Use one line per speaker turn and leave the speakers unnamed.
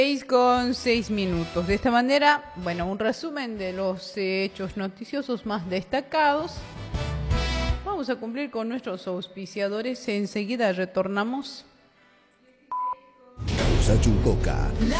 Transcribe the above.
6:06. De esta manera, bueno, un resumen de los hechos noticiosos más destacados. Vamos a cumplir con nuestros auspiciadores. Enseguida retornamos.
Causa Chucoca.